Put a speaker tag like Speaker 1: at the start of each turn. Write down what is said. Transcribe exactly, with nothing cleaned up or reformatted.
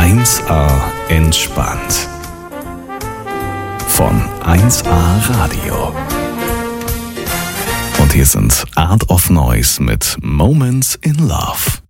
Speaker 1: eins A entspannt. Von eins A Radio. Und hier sind Art of Noise mit Moments in Love.